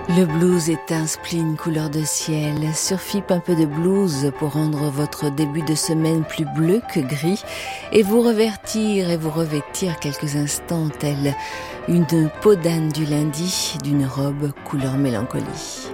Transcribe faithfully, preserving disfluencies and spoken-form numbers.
Le blues est un spleen couleur de ciel. Sur F I P, un peu de blues pour rendre votre début de semaine plus bleu que gris et vous revertir et vous revêtir quelques instants telle une peau d'âne du lundi d'une robe couleur mélancolie.